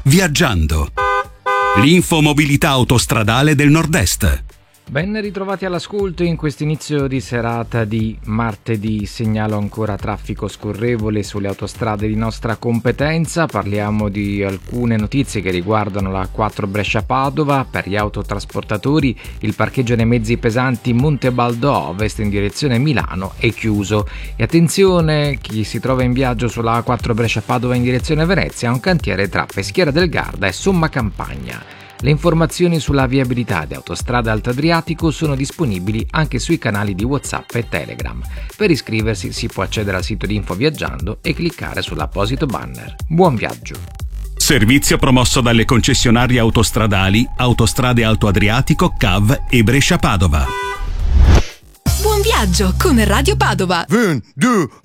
Viaggiando. L'infomobilità autostradale del Nord-Est. Ben ritrovati all'ascolto in questo inizio di serata di martedì. Segnalo ancora traffico scorrevole sulle autostrade di nostra competenza. Parliamo di alcune notizie che riguardano la A4 Brescia-Padova. Per gli autotrasportatori il parcheggio nei mezzi pesanti Montebaldo Ovest in direzione Milano è chiuso. E attenzione, chi si trova in viaggio sulla A4 Brescia-Padova in direzione Venezia ha un cantiere tra Peschiera del Garda e Somma Campagna. Le informazioni sulla viabilità di Autostrada Alto Adriatico sono disponibili anche sui canali di WhatsApp e Telegram. Per iscriversi si può accedere al sito di Info Viaggiando e cliccare sull'apposito banner. Buon viaggio! Servizio promosso dalle concessionarie autostradali Autostrade Alto Adriatico, CAV e Brescia Padova. Buon viaggio con Radio Padova! 1, 2,